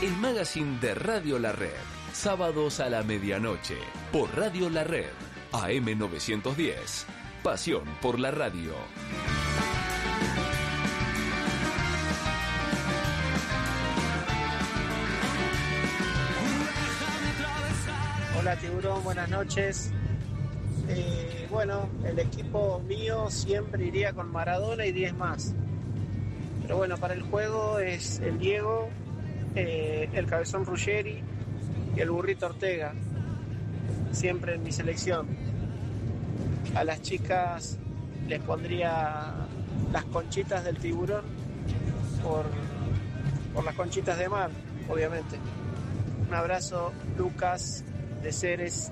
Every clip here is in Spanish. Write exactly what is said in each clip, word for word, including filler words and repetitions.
El magazine de Radio La Red. Sábados a la medianoche. Por Radio La Red. A M novecientos diez. Pasión por la radio. Hola Tiburón, buenas noches. Eh, bueno, el equipo mío siempre iría con Maradona y diez más. Pero bueno, para el juego es el Diego, eh, el Cabezón Ruggeri y el Burrito Ortega. Siempre en mi selección. A las chicas les pondría las conchitas del Tiburón por, por las conchitas de mar, obviamente. Un abrazo, Lucas de Ceres.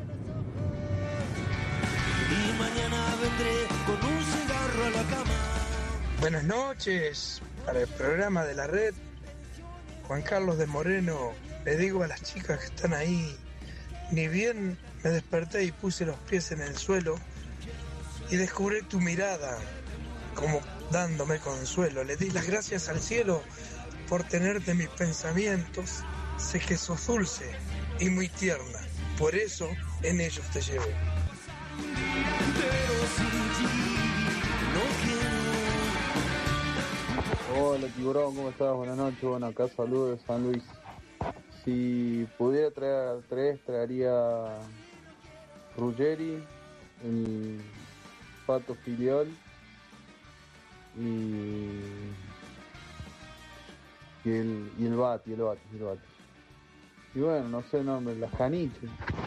Y mañana vendré con un cigarro a la cama. Buenas noches, para el programa de la red. Juan Carlos de Moreno, le digo a las chicas que están ahí, ni bien me desperté y puse los pies en el suelo y descubrí tu mirada como dándome consuelo. Le di las gracias al cielo por tenerte en mis pensamientos. Sé que sos dulce y muy tierna, por eso en ellos te llevo. Pero sin ti no quiero. Hola Tiburón, ¿cómo estás? Buenas noches, bueno, acá saludos de San Luis. Si pudiera traer tres, traería Ruggeri, el Pato Filiol y, y el y el Bati, el Bati, el Bati. Y bueno, no sé el nombre, las Caniches.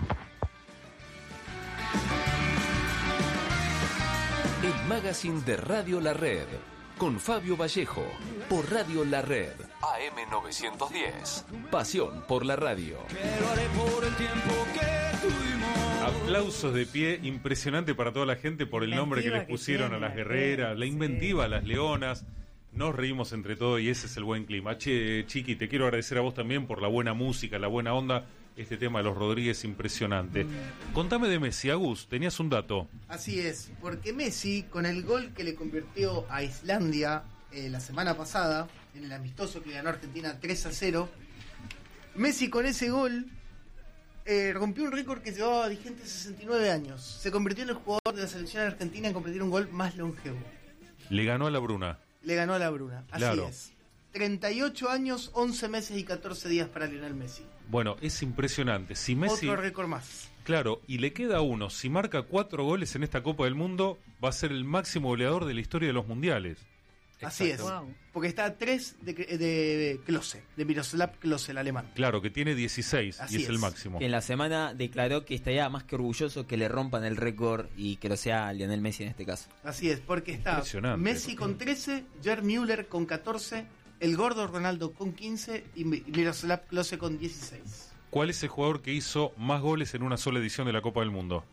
El magazine de Radio La Red. Con Fabio Vallejo. Por Radio La Red. A M novecientos diez. Pasión por la radio. Que lo haré por el tiempo que tuvimos. Aplausos de pie, impresionante para toda la gente por el nombre que les pusieron a las guerreras, la inventiva a las leonas. Nos reímos entre todos y ese es el buen clima. Che, Chiqui, te quiero agradecer a vos también por la buena música, la buena onda. Este tema de los Rodríguez impresionante. Mm. Contame de Messi, Agus, tenías un dato. Así es, porque Messi, con el gol que le convirtió a Islandia eh, la semana pasada, en el amistoso que ganó Argentina tres a cero, Messi con ese gol eh, rompió un récord que llevaba vigente sesenta y nueve años. Se convirtió en el jugador de la selección argentina en convertir un gol más longevo. Le ganó a la Bruna. Le ganó a la Bruna, así claro. es. treinta y ocho años, once meses y catorce días para Lionel Messi. Bueno, es impresionante. Si Messi, otro récord más. Claro, y le queda uno. Si marca cuatro goles en esta Copa del Mundo, va a ser el máximo goleador de la historia de los mundiales. Así Exacto. es, wow. Porque está a tres de, de, de Klose, de Miroslav Klose, el alemán. Claro, que tiene dieciséis Así y es, es el máximo. Que en la semana declaró que estaría más que orgulloso que le rompan el récord y que lo sea Lionel Messi en este caso. Así es, porque está Messi con trece, Gerd Müller con catorce, el gordo Ronaldo con quince y Miroslav Klose con dieciséis. ¿Cuál es el jugador que hizo más goles en una sola edición de la Copa del Mundo?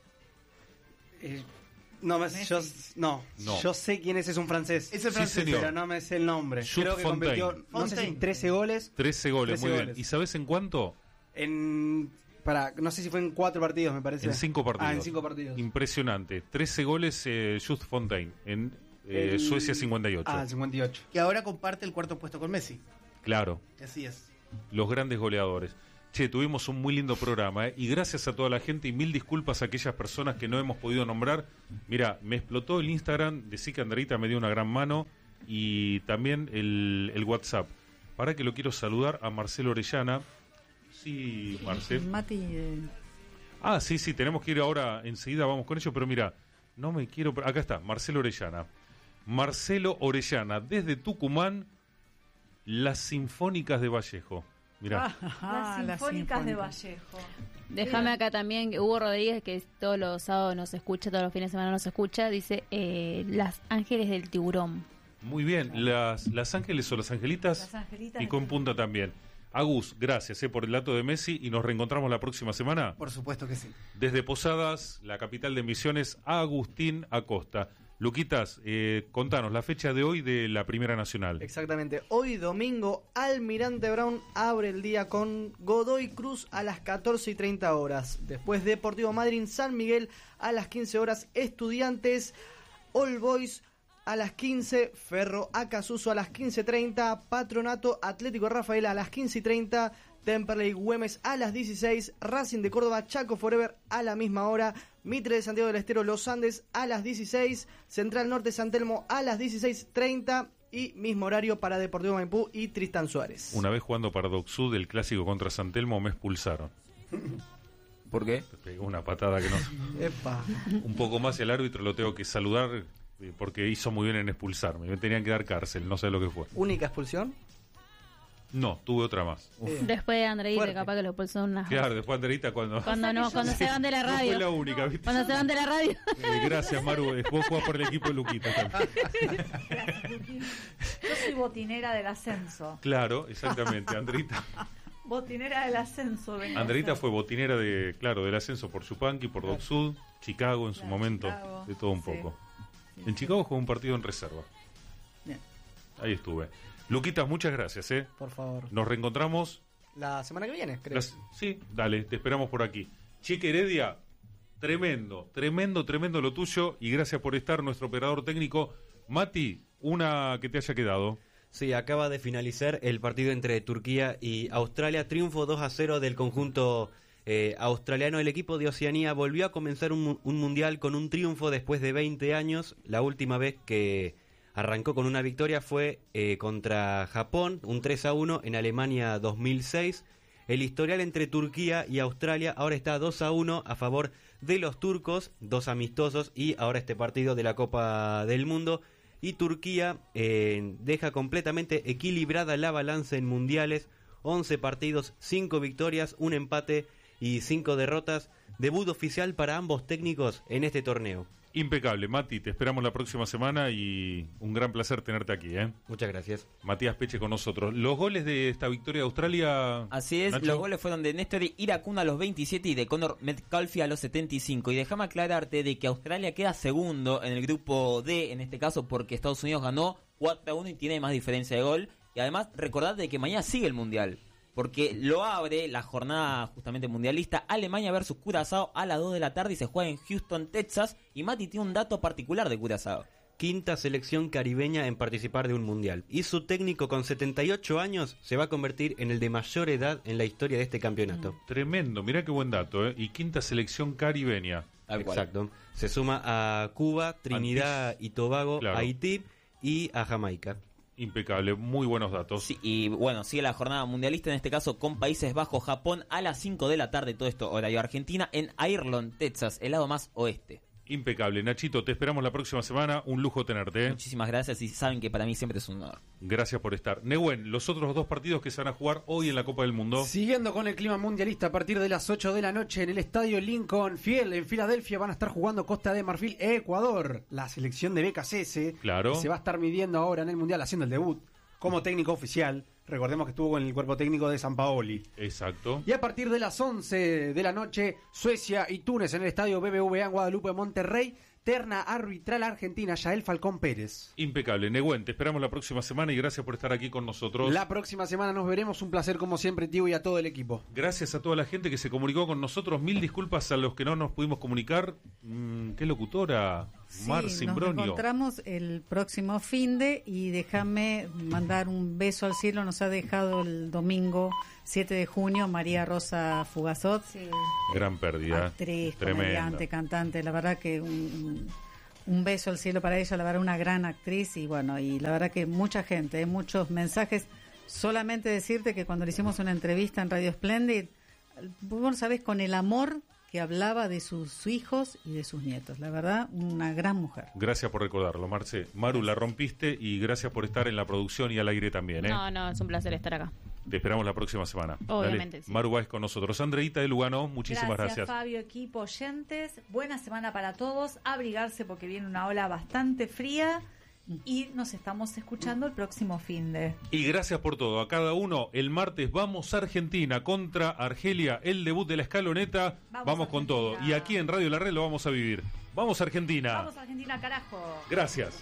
Eh... No, me, yo, no. no, yo sé quién es, es un francés. Es el francés, sí, pero no me sé el nombre. Jules Creo que Fontaine. convirtió, no sé si trece goles. trece goles, trece muy goles. bien. ¿Y sabes en cuánto? En para, no sé si fue en cuatro partidos, me parece. En cinco partidos. Ah, en cinco partidos. Impresionante. trece goles eh, Jules Fontaine en eh, el... Suecia cincuenta y ocho. Ah, cincuenta y ocho. Que ahora comparte el cuarto puesto con Messi. Claro. Así es. Los grandes goleadores. Che, tuvimos un muy lindo programa, ¿eh? Y gracias a toda la gente y mil disculpas a aquellas personas que no hemos podido nombrar. Mira, me explotó el Instagram, decí que Andreita me dio una gran mano y también el, el WhatsApp. Para que lo quiero saludar a Marcelo Orellana. Sí, Marcelo. Mati. Eh... Ah, sí, sí, tenemos que ir ahora, enseguida vamos con ello, pero mira, no me quiero... Acá está, Marcelo Orellana. Marcelo Orellana, desde Tucumán, las Sinfónicas de Vallejo. Mirá. Ah, las Sinfónicas de Vallejo. Déjame acá también que Hugo Rodríguez, que todos los sábados nos escucha, todos los fines de semana nos escucha, dice eh, Las Ángeles del Tiburón. Muy bien, las, las Ángeles o las Angelitas, las angelitas y con punta también. Agus, gracias eh, por el dato de Messi y nos reencontramos la próxima semana. Por supuesto que sí. Desde Posadas, la capital de Misiones, Agustín Acosta. Luquitas, eh, contanos la fecha de hoy de la Primera Nacional. Exactamente, hoy domingo Almirante Brown abre el día con Godoy Cruz a las catorce y treinta horas. Después Deportivo Madryn San Miguel a las quince horas, Estudiantes, All Boys, a las quince, Ferro Acasuso a las quince treinta, Patronato Atlético Rafaela a las quince y treinta, Temperley Güemes a las dieciséis, Racing de Córdoba Chaco Forever a la misma hora, Mitre de Santiago del Estero Los Andes a las dieciséis, Central Norte San Telmo a las dieciséis treinta y mismo horario para Deportivo Maipú y Tristán Suárez. Una vez jugando para Docsud el clásico contra San Telmo me expulsaron. ¿Por qué? Me pegó una patada que no... Epa. Un poco más el árbitro lo tengo que saludar porque hizo muy bien en expulsarme. Me tenían que dar cárcel, no sé lo que fue. ¿Única expulsión? No, tuve otra más. Uf. Después de Andreita, Fuerte. capaz que lo pulsó una. Claro, después Andreita cuando... Cuando no, cuando se van de la radio. No fue la única, ¿viste? Cuando se van de la radio. Eh, gracias, Maru. Eh, Vos jugás por el equipo de Luquita también. Yo soy botinera del ascenso. Claro, exactamente. Andreita. Botinera del ascenso. vengo a Andreita ser. fue botinera de, claro, del ascenso por Chupanqui, por Doc Sud, Chicago en su Claro, momento, Chicago, de todo un sí. poco. Sí, En sí. Chicago jugó un partido en reserva. Bien. Ahí estuve. Luquitas, muchas gracias, ¿eh? Por favor. Nos reencontramos. La semana que viene, creo. Las- sí, dale, te esperamos por aquí. Cheque Heredia, tremendo, tremendo, tremendo lo tuyo. Y gracias por estar, nuestro operador técnico. Mati, una que te haya quedado. Sí, acaba de finalizar el partido entre Turquía y Australia. Triunfo dos a cero del conjunto eh, australiano. El equipo de Oceanía volvió a comenzar un, mu- un mundial con un triunfo después de veinte años. La última vez que arrancó con una victoria fue eh, contra Japón, un tres a uno en Alemania dos mil seis. El historial entre Turquía y Australia ahora está dos a uno a favor de los turcos, dos amistosos y ahora este partido de la Copa del Mundo. Y Turquía eh, deja completamente equilibrada la balanza en mundiales, once partidos, cinco victorias, un empate y cinco derrotas. Debut oficial para ambos técnicos en este torneo. Impecable, Mati, te esperamos la próxima semana y un gran placer tenerte aquí, ¿eh? Muchas gracias. Matías Peche con nosotros. Los goles de esta victoria de Australia... Así es, Nacho. los goles fueron de Néstor Iracunda a los veintisiete y de Conor Metcalfe a los setenta y cinco. Y déjame aclararte de que Australia queda segundo en el grupo D, en este caso porque Estados Unidos ganó cuatro a uno y tiene más diferencia de gol. Y además, recordad de que mañana sigue el Mundial, porque lo abre la jornada justamente mundialista Alemania versus Curazao a las dos de la tarde y se juega en Houston, Texas. Y Mati tiene un dato particular de Curazao. Quinta selección caribeña en participar de un mundial. Y su técnico con setenta y ocho años se va a convertir en el de mayor edad en la historia de este campeonato. Tremendo, mirá qué buen dato, ¿eh? Y quinta selección caribeña. Exacto. Se suma a Cuba, Trinidad y Tobago, Claro. Haití y a Jamaica. Impecable, muy buenos datos. Sí, y bueno, sigue la jornada mundialista, en este caso con Países Bajos, Japón, a las cinco de la tarde, todo esto horario Argentina, en Ireland, Texas, el lado más oeste. Impecable. Nachito, te esperamos la próxima semana. Un lujo tenerte, ¿eh? Muchísimas gracias y saben que para mí siempre es un honor. Gracias por estar. Nehuen, los otros dos partidos que se van a jugar hoy en la Copa del Mundo. Siguiendo con el clima mundialista, a partir de las ocho de la noche en el estadio Lincoln Field en Filadelfia van a estar jugando Costa de Marfil e Ecuador. La selección de Becas S Claro. se va a estar midiendo ahora en el mundial haciendo el debut como técnico oficial. Recordemos que estuvo en el cuerpo técnico de Sampaoli. Exacto. Y a partir de las once de la noche, Suecia y Túnez en el estadio B B V A en Guadalupe, Monterrey. Terna arbitral argentina, Yael Falcón Pérez. Impecable. Nehuen, te esperamos la próxima semana y gracias por estar aquí con nosotros. La próxima semana nos veremos. Un placer como siempre, tío, y a todo el equipo. Gracias a toda la gente que se comunicó con nosotros. Mil disculpas a los que no nos pudimos comunicar. Mm, ¿Qué locutora? Sí, Mar nos Simbronio. encontramos el próximo finde y déjame mandar un beso al cielo. Nos ha dejado el domingo siete de junio María Rosa Fugazot, Gran pérdida. actriz, Tremenda. comediante, cantante. La verdad que un, un beso al cielo para ella. La verdad, una gran actriz y bueno, y la verdad que mucha gente, ¿eh? muchos mensajes. Solamente decirte que cuando le hicimos una entrevista en Radio Splendid, vos sabés, con el amor que hablaba de sus hijos y de sus nietos. La verdad, una gran mujer. Gracias por recordarlo, Marce. Maru, la rompiste y gracias por estar en la producción y al aire también, ¿eh? No, no, es un placer estar acá. Te esperamos la próxima semana. Obviamente, Dale. sí. Maru Báez con nosotros. Andreita de Lugano, muchísimas gracias. Fabio, equipo, oyentes. Buena semana para todos. Abrigarse porque viene una ola bastante fría. Y nos estamos escuchando el próximo finde. Y gracias por todo. A cada uno, el martes vamos a Argentina contra Argelia, el debut de la escaloneta. Vamos, vamos con todo. Y aquí en Radio La Red lo vamos a vivir. Vamos a Argentina. Vamos a Argentina, carajo. Gracias.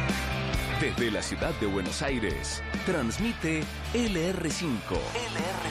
Desde la ciudad de Buenos Aires, transmite L R cinco. L R